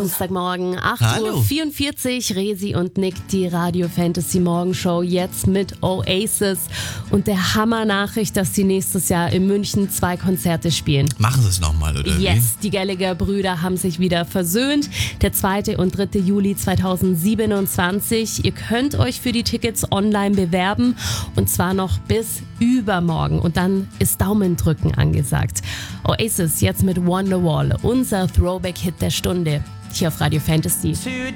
Dienstagmorgen, Hallo. 8:44 Uhr, Resi und Nick, die Radio Fantasy Morgenshow, jetzt mit Oasis und der Hammer-Nachricht, dass sie nächstes Jahr in München 2 Konzerte spielen. Machen sie es nochmal, oder wie? Yes, die Gallagher-Brüder haben sich wieder versöhnt. Der 2. und 3. Juli 2027. Ihr könnt euch für die Tickets online bewerben und zwar noch bis übermorgen. Und dann ist Daumendrücken angesagt. Oasis jetzt mit Wonderwall, unser Throwback-Hit der Stunde. Hier auf Radio Fantasy.